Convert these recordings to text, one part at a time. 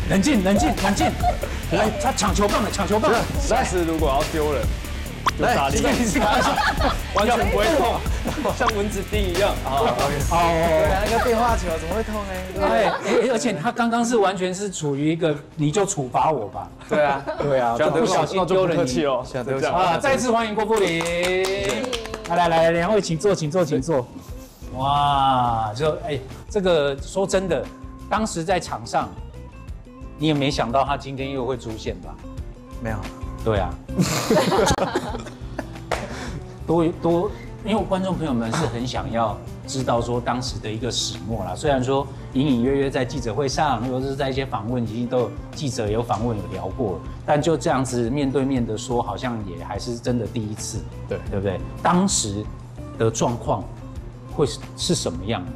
冷静。来，他抢球棒了， 下次如果要丢人，就大力，完全不会痛，像蚊子叮一样。 对啊，那个变化球怎么会痛呢？ 对，而且他刚刚是完全是处于一个你就处罚我吧。 对啊， 就不小心丢了你。 客气哦， 这样啊！再次欢迎郭富林。来，两位请坐。哇，这个说真的，当时在场上，你也没想到他今天又会出现吧？ 没有。 对啊。多，因为观众朋友们是很想要知道说当时的一个始末啦。虽然说隐隐约约在记者会上，或者是在一些访问，已经都有记者有访问有聊过了，但就这样子面对面的说，好像也还是真的第一次，对不对？当时的状况会是什么样？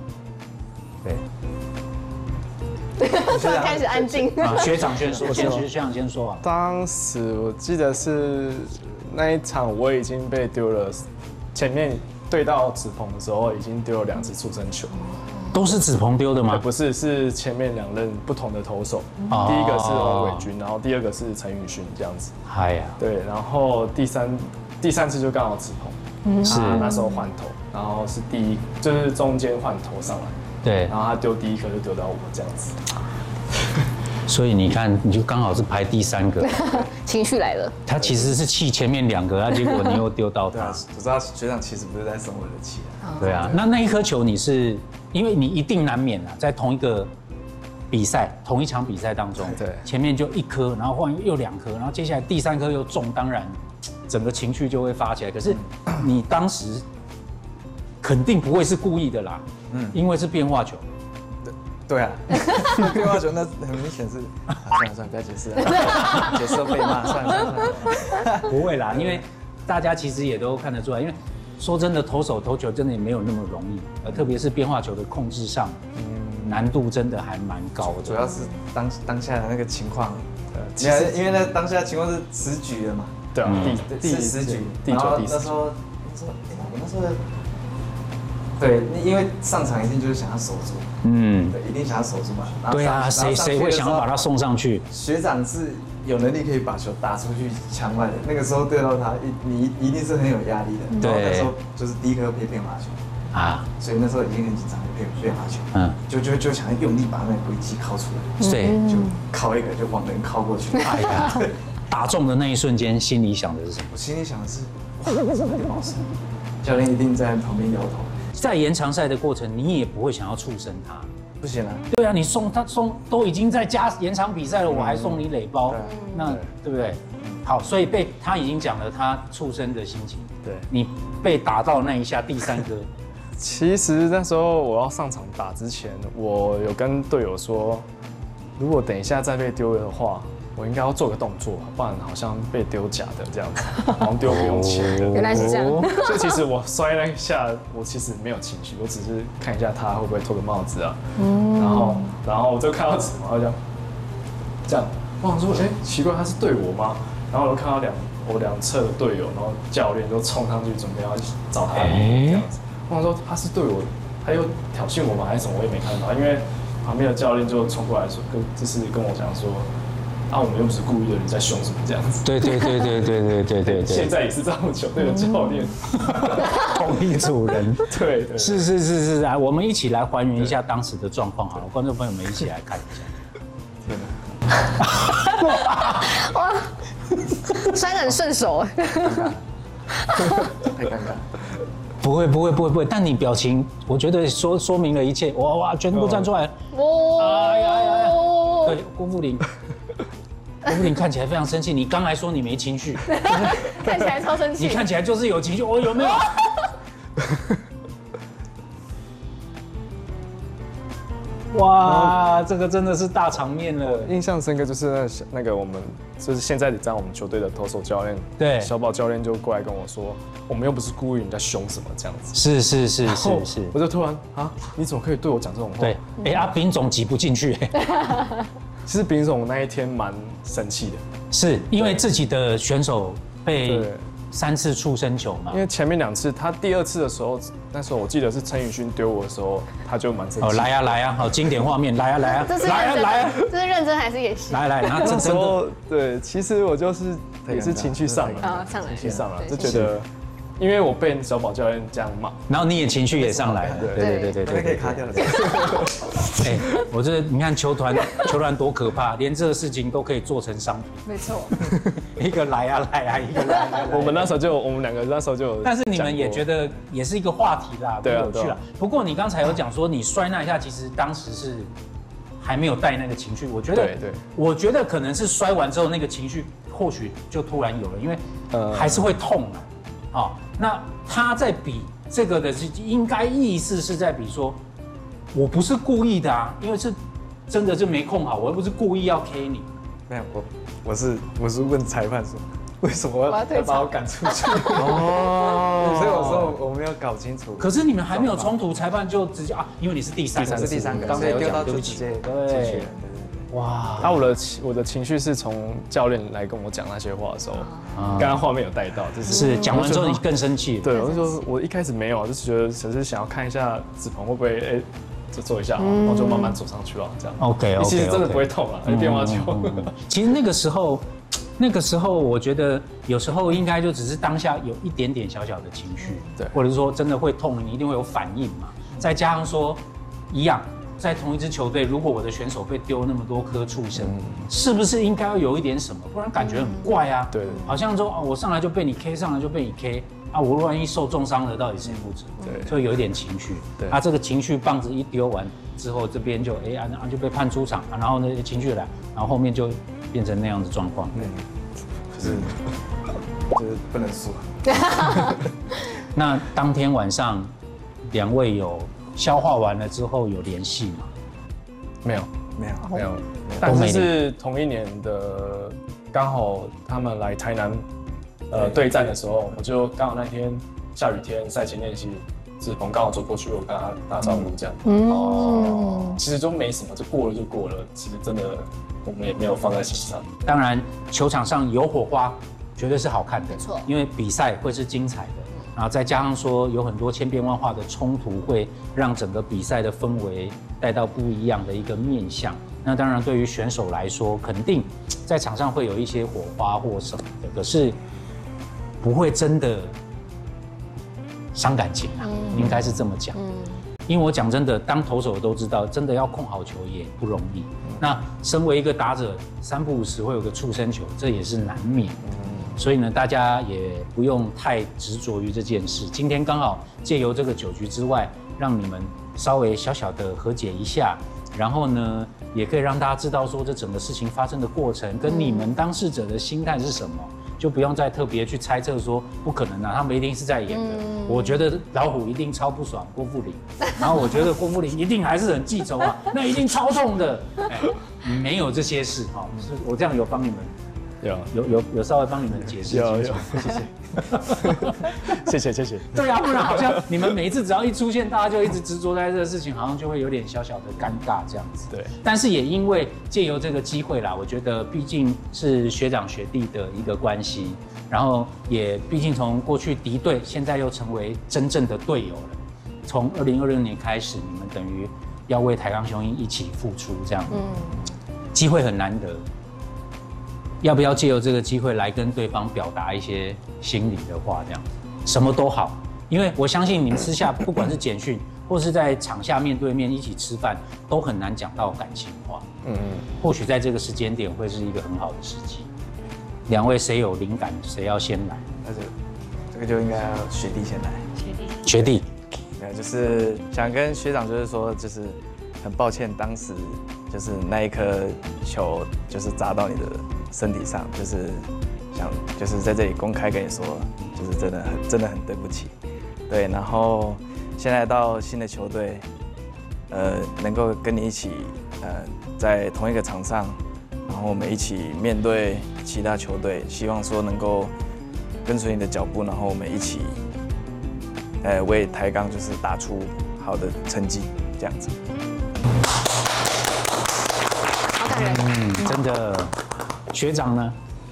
对，突然开始安静。 学长先说，学长先说啊。 当时我记得是那一场，我已经被丢了，前面对到子鹏的时候，已经丢了2次触身球。 都是子鹏丢的吗？ 不是，是前面2任不同的投手，第一个是王伟军，然后第2个是陈宇勋这样子。 嗨呀， 对，然后第三次就刚好子鹏，是那时候换投，然后是就是中间换投上来， 对， 然后他丢第1颗就丢到我这样子。 所以你看，你就刚好是排第3个， 情绪来了。 他其实是气前面2个，结果你又丢到他。 对啊，我知道学长其实不是在生我的气啊。 对啊，那一颗球你是，因为你一定难免啊，在同一场比赛当中， 对， 前面就1颗，然后换又2颗，然后接下来第3颗又中，当然整个情绪就会发起来。可是你当时肯定不会是故意的啦，因为是变化球。 对啊，变化球那很明显是，算了，不要解释了，解释被骂，算了。 不会啦，因为大家其实也都看得出来，因为说真的，投手投球真的也没有那么容易，特别是变化球的控制上，难度真的还蛮高的。 主要是当下的那个情况，其实因为那当下情况是10局了嘛， 对啊，第 10局， 第9、第10。 那时候我那时候。对，因为上场一定就是想要守住，对，一定想要守住嘛。 对啊，谁会想要把他送上去？ 学长是有能力可以把球打出去墙外的，那个时候对到他，你一定是很有压力的。对，那时候就是第1颗配变化球啊，所以那时候已经很紧张，配变化球，就想要用力把那个轨迹靠出来， 对， 就靠一个就往人靠过去。 哎呀，打中的那一瞬间，心里想的是什么？ 我心里想的是，怎么保持？教练一定在旁边摇头。 在延长赛的过程，你也不会想要触身他， 不行啊。 对啊，你送都已经在延长比赛了，我还送你垒包，那对不对？好，所以他已经讲了他触身的心情。 对， 你被打到那一下第3颗， 其实那时候我要上场打之前，我有跟队友说，如果等一下再被丢的话，我应该要做个动作，不然好像被丢假的这样子，好像丢不用钱的。 原来是这样。 所以其实我摔那一下，我其实没有情绪，我只是看一下他会不会脱个帽子啊。然后我就看到子鹏，这样，我想说，奇怪，他是对我吗？然后我就看到我两侧的队友，然后教练都冲上去准备要找他这样子。我想说他是对我，他又挑衅我吗？还是什么？我也没看到，因为旁边的教练就冲过来说，就是跟我讲说。我们又不是故意的，你在凶什么这样子？ 对。 现在也是这样，球队的教练， 同一组人。 对， 是啊，我们一起来还原一下当时的状况好了，观众朋友们一起来看一下。 天哪！哇，摔得很顺手。 太尴尬。 不会，但你表情，我觉得说明了一切。哇，全部站出来。哎呀！对，郭富林看起来非常生气。你刚才说你没情绪， 看起来超生气。 你看起来就是有情绪，有没有？哇，这个真的是大场面了。 印象深刻就是那个我们就是现在在我们球队的投手教练， 对， 小宝教练就过来跟我说，我们又不是故意你在凶什么这样子。 是， 我就突然你怎么可以对我讲这种话？ 对，丙总挤不进去。 其实丙总那一天蛮生气的， 是因为自己的选手被 3次触身球嘛。 因为前面2次，他第2次的时候，那时候我记得是陈宇勋丢我的时候，他就蛮生气。 来啊，好经典画面，来啊， 这是认真还是演戏？ 来，然后那时候对，其实我就是也是情绪上了，情绪上了，就觉得。因为我被小宝教练这样骂， 然后你也情绪也上来了，对， 可以卡掉了。 哎，我这你看球团多可怕，连这个事情都可以做成商品。 没错， 一个来啊，一个来。 我们2个那时候就有， 但是你们也觉得也是一个话题啦， 对啊， 有趣啦。不过你刚才有讲说你摔那一下，其实当时是还没有带那个情绪，我觉得可能是摔完之后那个情绪或许就突然有了，因为还是会痛啊。好，那他在比这个的应该意思是在比说，我不是故意的啊，因为是真的就没控好，我又不是故意要 K 你。 没有，我是问裁判说，为什么要把我赶出去？哦，所以我说我没有搞清楚。 可是你们还没有冲突，裁判就直接啊，因为你是第三个， 刚才有讲，对不起，对。 哇！ 那我的情绪是从教练来跟我讲那些话的时候，刚刚画面有带到， 就是讲完之后你更生气。 对，我就说我一开始没有，就是觉得只是想要看一下子鹏会不会就做一下，然后就慢慢走上去了，这样。 OK， 其实真的不会痛啊，变化球。 其实那个时候，我觉得有时候应该就只是当下有一点点小小的情绪， 对， 或者是说真的会痛，你一定会有反应嘛。再加上说一样。在同一支球队，如果我的选手被丢那么多颗触身，是不是应该要有一点什么？不然感觉很怪啊。 对， 好像说我上来就被你 K， 上来就被你 K 啊，我万一受重伤了，到底谁负责？ 对， 所以有一点情绪。对，这个情绪棒子一丢完之后，这边就就被判出场，然后呢情绪来，然后后面就变成那样的状况。 就是不能输。 那当天晚上，2位有消化完了之后有联系吗？ 没有，但是同一年的，刚好他们来台南对战的时候，我就刚好那天下雨天赛前练习，子鹏刚好走过去，我跟他打招呼这样。其实都没什么，就过了就过了。其实真的我们也没有放在心上。 当然，球场上有火花，绝对是好看的， 没错， 因为比赛会是精彩的。然后再加上说有很多千变万化的冲突，会让整个比赛的氛围带到不一样的一个面向。那当然对于选手来说，肯定在场上会有一些火花或什么的，可是不会真的伤感情啊，应该是这么讲。因为我讲真的，当投手都知道，真的要控好球也不容易。那身为一个打者，3不5时会有个触身球，这也是难免。所以呢，大家也不用太执着于这件事。今天刚好借由这个9局之外，让你们稍微小小的和解一下，然后呢，也可以让大家知道说这整个事情发生的过程跟你们当事者的心态是什么，就不用再特别去猜测说不可能啊，他们一定是在演的。我觉得老虎一定超不爽郭富林，然后我觉得郭富林一定还是很记仇啊，那一定超痛的。没有这些事哈，我这样有帮你们。有稍微帮你们解释清楚， 谢谢。 对啊，不然好像你们每一次只要一出现，大家就一直执着在这个事情，好像就会有点小小的尴尬这样子。 对， 但是也因为借由这个机会啦，我觉得毕竟是学长学弟的一个关系，然后也毕竟从过去敌对，现在又成为真正的队友了。从2026年开始，你们等于要为台钢雄鹰一起付出，这样，机会很难得。要不要借由这个机会来跟对方表达一些心里的话？这样，什么都好，因为我相信你们私下不管是简讯，或是在场下面对面一起吃饭，都很难讲到感情话。或许在这个时间点会是一个很好的时机。2位谁有灵感，谁要先来？ 这个就应该要学弟先来。 学弟， 就是想跟学长就是说，就是很抱歉，当时就是那一颗球就是砸到你的身体上，就是就是在这里公开跟你说，就是真的很对不起，对。然后现在到新的球队，能够跟你一起，在同一个场上，然后我们一起面对其他球队，希望说能够跟随你的脚步，然后我们一起，为台钢就是打出好的成绩，这样子。 好感人， 真的。学长呢？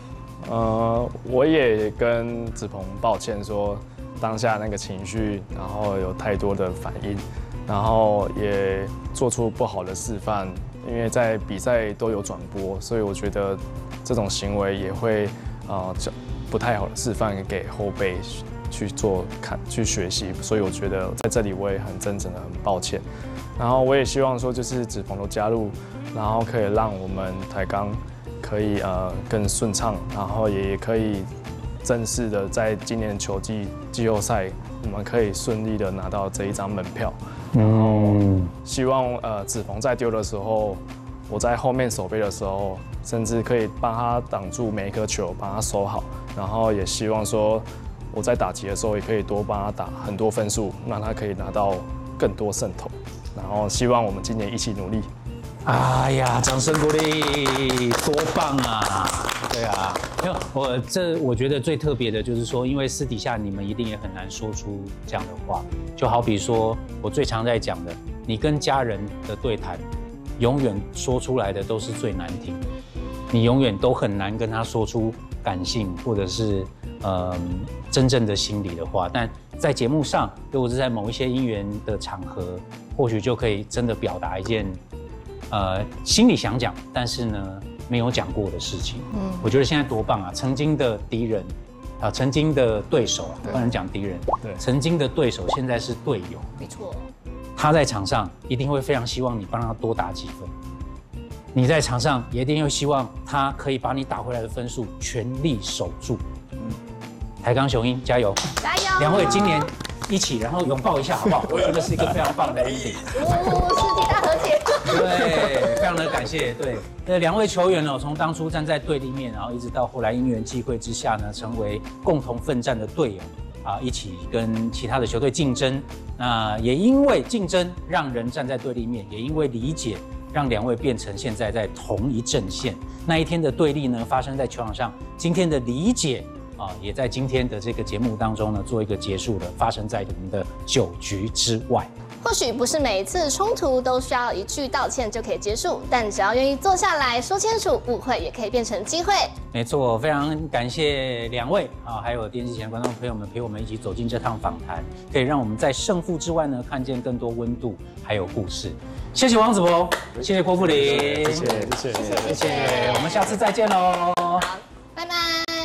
我也跟子鹏抱歉说当下那个情绪，然后有太多的反应，然后也做出不好的示范，因为在比赛都有转播，所以我觉得这种行为也会不太好的示范给后辈去去学习，所以我觉得在这里我也很真诚的很抱歉，然后我也希望说就是子鹏的加入，然后可以让我们台钢可以更顺畅，然后也可以正式的在今年球季后赛，我们可以顺利的拿到这一张门票。然后希望子鹏在丢的时候，我在后面守备的时候，甚至可以帮他挡住每一颗球，帮他守好。然后也希望说我在打击的时候，也可以多帮他打很多分数，让他可以拿到更多胜投。然后希望我们今年一起努力。 哎呀，掌声鼓励，多棒啊！对啊，因为我觉得最特别的就是说，因为私底下你们一定也很难说出这样的话，就好比说我最常在讲的，你跟家人的对谈，永远说出来的都是最难听的，你永远都很难跟他说出感性或者是真正的心里的话，但在节目上，又或者在某一些因缘的场合，或许就可以真的表达一件心里想讲，但是呢没有讲过的事情。我觉得现在多棒啊！曾经的敌人啊，曾经的对手啊，不能讲敌人，对，曾经的对手现在是队友。 没错， 他在场上一定会非常希望你帮他多打几分，你在场上也一定会希望他可以把你打回来的分数全力守住。台钢雄鹰加油！ 加油！ 两位今年一起，然后拥抱一下好不好？我觉得是一个非常棒的 ending。 世纪大和解。 对，非常的感谢。对，两位球员从当初站在对立面，然后一直到后来因缘际会之下呢，成为共同奋战的队友啊，一起跟其他的球队竞争。那也因为竞争让人站在对立面，也因为理解让两位变成现在在同一阵线。那一天的对立呢，发生在球场上；今天的理解也在今天的这个节目当中呢，做一个结束的，发生在我们的9局之外。 或许不是每一次冲突都需要一句道歉就可以结束，但只要愿意坐下来说清楚，误会也可以变成机会。 没错，非常感谢两位还有电视前的观众朋友们陪我们一起走进这趟访谈，可以让我们在胜负之外呢，看见更多温度还有故事。谢谢王子鹏，谢谢郭富林， 谢谢， 我们下次再见喽。 好，拜拜。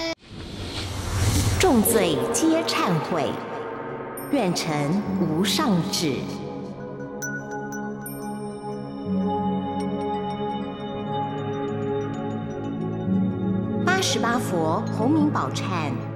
众罪皆忏悔，愿臣无上旨。88佛洪名宝忏。